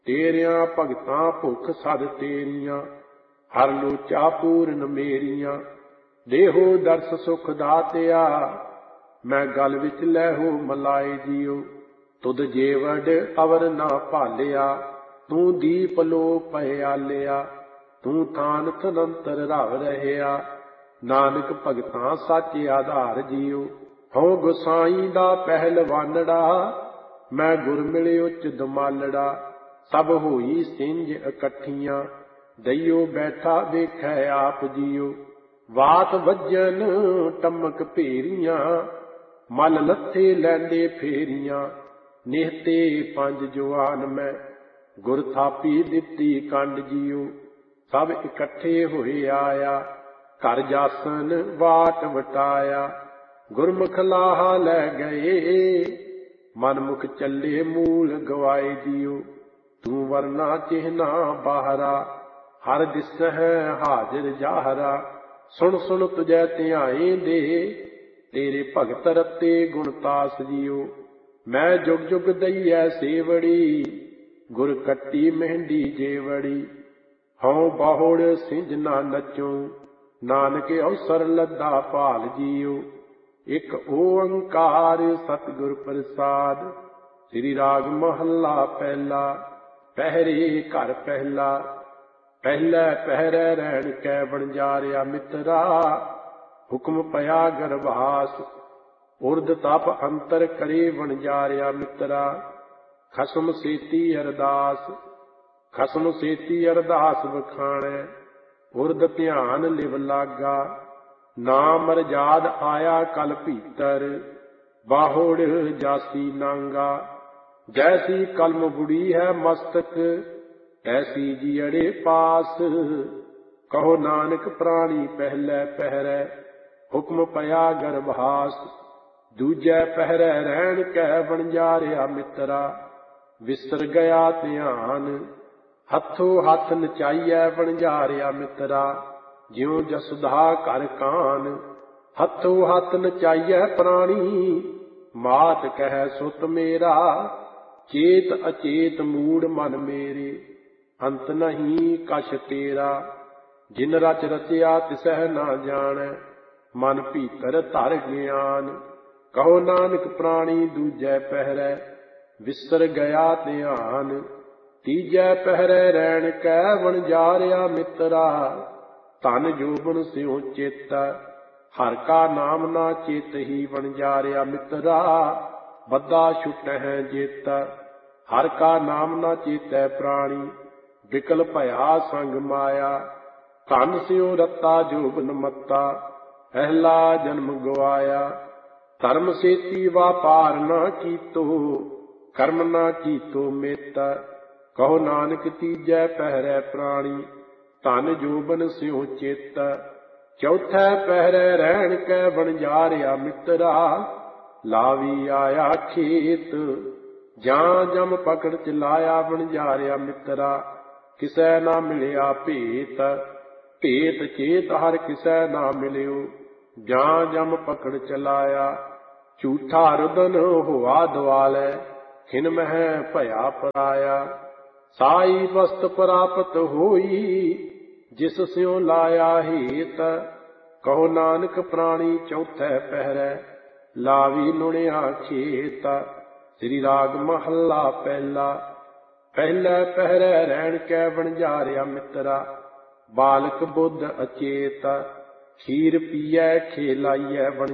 ਤੇਰਿਆਂ ਭਗਤਾਂ ਭੁੱਖ ਸਦ ਤੇਰੀਆਂ, ਹਰ ਲੋਚਾ ਪੂਰਨ ਮੇਰੀਆਂ। ਦੇਹੋ ਦਰਸ ਸੁਖ ਦਾਤਿਆ, ਮੈਂ ਗਲ ਵਿੱਚ ਲੈਹੋ ਮਲਾਏ ਜੀਓ। ਤੁਧ ਜੇਵੜ ਅਵਰ ਨਾ ਭਾਲਿਆ, ਤੂੰ ਦੀਪ ਲੋ ਪਿਆਲਿਆ। ਤੂੰ ਥਾਨ ਤਨੰਤਰ ਰਵ ਰਹਿਆ, ਨਾਨਕ ਭਗਤਾਂ ਸੱਚ ਆਧਾਰ ਜੀਓ। ਹਉ ਗੁਸਾਈ ਦਾ ਪਹਿਲਵਾਨੜਾ, ਮੈਂ ਗੁਰ ਮਿਲੇ ਉੱਚ ਦਮਾਲੜਾ। ਸਭ ਹੋਈ ਸਿੰਜ ਇਕੱਠੀਆਂ, ਦਈਓ ਬੈਠਾ ਵੇਖੈ ਆਪ ਜੀਓ। ਵਾਤ ਵੱਜਨ ਟਮਕ ਭੇਰੀਆਂ, ਮਲ ਲੱਥੇ ਲੈਂਦੇ ਫੇਰੀਆਂ। ਨਿਹਤੇ ਪੰਜ ਜਵਾਨ ਮੈਂ, ਗੁਰ ਥਾਪੀ ਦਿੱਤੀ ਕੰਡ ਜੀਓ। ਸਭ ਇਕੱਠੇ ਹੋਏ ਆਇਆ, ਘਰ ਜਾਸਨ ਵਾਟ ਵਟਾਇਆ। ਗੁਰਮੁਖ ਲਾਹਾ ਲੈ ਗਏ, ਮਨਮੁਖ ਚੱਲੇ ਮੂਲ ਗਵਾਏ ਜੀਓ। ਤੂੰ ਵਰਨਾ ਚਿਹਨਾ ਬਾਹਰਾ, ਹਰ ਦਿਸਹਿ ਹਾਜ਼ਰ ਜਾਹਰਾ। ਸੁਣ ਸੁਣ ਤੁਝੈ ਧਿਆਏ ਦੇ, ਤੇਰੇ ਭਗਤ ਰਤੇ ਗੁਣਤਾਸ ਜੀਓ। ਮੈਂ ਜੁਗ ਜੁਗ ਦਈਐ ਸੇਵੜੀ, ਗੁਰ ਕੱਟੀ ਮਹਿੰਦੀ ਜੇਵੜੀ। ਹਉ ਬਾਹੁੜ ਸਿੰਜ ਨਾ ਨਚੂੰ, ਨਾਨਕ ਅਵਸਰ ਲੱਦਾ ਭਾਲ ਜੀਓ। ਇਕ ਓੰਕਾਰ ਸਤਿਗੁਰ ਪ੍ਰਸਾਦ, ਸ੍ਰੀ ਰਾਗ ਮਹੱਲਾ ਪਹਿਲਾ। ਪਹਿਰੇ ਘਰ ਪਹਿਲਾ। ਪਹਿਲੇ ਪਹਿਰੇ ਰਹਿਣ ਕੈ ਵਣਜਾਰਿਆ ਮਿੱਤਰਾ, ਹੁਕਮ ਪਿਆ ਗਰਭਾਸ। ਉਰਦ ਤਪ ਅੰਤਰ ਕਰੇ ਵਣਜਾਰਿਆ ਮਿੱਤਰਾ, ਖਸਮ ਸੇਤੀ ਅਰਦਾਸ। ਖਸਮ ਸੇਤੀ ਅਰਦਾਸ ਵਖਾਣੈ, ਉਰਦ ਧਿਆਨ ਲਿਵ ਲਾਗਾ। ਨਾਮ ਰਜਾਦ ਆਇਆ ਕਲ ਭੀਤਰ, ਬਾਹੁੜ ਜਾਸੀ ਨਾਂਗਾ। ਜੈਸੀ ਕਲਮ ਬੁੜੀ ਹੈ ਮਸਤਕ, ਐਸੀ ਜੀਅੜੇ ਪਾਸ। ਕਹੋ ਨਾਨਕ ਪ੍ਰਾਣੀ ਪਹਿਲੇ ਪਹਿਰੈ, ਹੁਕਮ ਪਿਆ ਗਰਭਾਸ। ਦੂਜੈ ਪਹਿਰੈ ਰਹਿਣ ਕੈ ਵਣਜਾਰਿਆ ਮਿੱਤਰਾ, ਵਿਸਰ ਗਿਆ ਧਿਆਨ। ਹੱਥੋਂ ਹੱਥ ਨਚਾਈਐ ਵਣਜਾਰਿਆ ਮਿੱਤਰਾ, ਜਿਉ ਜਸੁਧਾ ਘਰ ਕਾਨ। ਹੱਥੋਂ ਹੱਥ ਨਚਾਈਐ ਪ੍ਰਾਣੀ, ਮਾਤ ਕਹਿ ਸੁਤ ਮੇਰਾ। ਚੇਤ ਅਚੇਤ ਮੂੜ ਮਨ ਮੇਰੇ, ਅੰਤ ਨਹੀਂ ਕਛ ਤੇਰਾ। ਜਿਨ ਰਚ ਰਚਿਆ ਤਿਸਹਿ ਨਾ ਜਾਣੈ, ਮਨ ਭੀਤਰ ਧਰ ਗਿਆਨ। ਕਹੋ ਨਾਨਕ ਪ੍ਰਾਣੀ ਦੂਜੈ ਪਹਿਰੈ, ਵਿਸਰ ਗਿਆ ਧਿਆਨ। ਤੀਜੈ ਪਹਿਰੈ ਰਹਿਣ ਕੈ ਵਣਜਾਰਿਆ ਮਿੱਤਰਾ, ਧਨ ਜੋਬਨ ਸਿਉ ਚਿੱਤ। ਹਰ ਕਾ ਨਾਮ ਨਾ ਚੇਤਹੀ ਵਣਜਾਰਿਆ ਮਿੱਤਰਾ, ਬੱਧਾ ਛੁਟਹਿ ਜਿੱਤ। ਹਰ ਕਾ ਨਾਮ ਨਾ ਚੇਤੈ ਪ੍ਰਾਣੀ, ਵਿਕਲ ਭਇਆ ਸੰਗ ਮਾਇਆ। ਧਨ ਸਿਉ ਰਤਾ ਜੋਬਨ ਮੱਤਾ, ਪਹਿਲਾ ਜਨਮ ਗਵਾਇਆ। ਧਰਮ ਸੇਤੀ ਵਾਪਾਰ ਨਾ ਕੀਤੋ, ਕਰਮ ਨਾ ਕੀਤੋ ਮਿੱਤ। ਕਹੋ ਨਾਨਕ ਤੀਜੈ ਪਹਿਰੈ ਪ੍ਰਾਣੀ, ਧਨ ਜੋਬਨ ਸਿਉ ਚਿੱਤ। ਚੌਥੈ ਪਹਿਰੈ ਰਹਿਣ ਕੈ ਵਣਜਾਰਿਆ ਮਿੱਤਰਾ, ਲਾਵੀ ਆਇਆ ਖੇਤ। ਜਾਂ ਜਮ ਪਕੜ ਚਲਾਇਆ ਵਣਜਾਰਿਆ ਮਿੱਤਰਾ, ਕਿਸੈ ਨਾ ਮਿਲਿਆ ਭੇਤ। ਭੇਤ ਚੇਤ ਹਰ ਕਿਸੈ ਨਾ ਮਿਲਿਓ, ਜਾਂ ਜਮ ਪਕੜ ਚਲਾਇਆ। ਝੂਠਾ ਰੁਦਨ ਹੋਆ ਦੁਆਲੈ, ਖਿਨ ਮਹਿ ਭਇਆ ਪਰਾਇਆ। ਸਾਈ ਵਸਤ ਪ੍ਰਾਪਤ ਹੋਈ, ਜਿਸ ਸਿਉ ਲਾਇਆ ਹੇਤ। ਕਹੋ ਨਾਨਕ ਪ੍ਰਾਣੀ ਚੌਥੈ ਪਹਿਰੈ, ਲਾਵੀ ਲੁਣਿਆ ਖੇਤ। ਸ੍ਰੀ ਰਾਗ ਮਹੱਲਾ ਪਹਿਲਾ। ਪਹਿਲੇ ਪਹਿਰੈ ਰਹਿਣ ਕੈ ਵਣਜਾਰਿਆ ਮਿੱਤਰਾ, ਬਾਲਕ ਬੁੱਧ ਅਚੇਤ। ਖੀਰ ਪੀਐ ਖੇਲਾਈਐ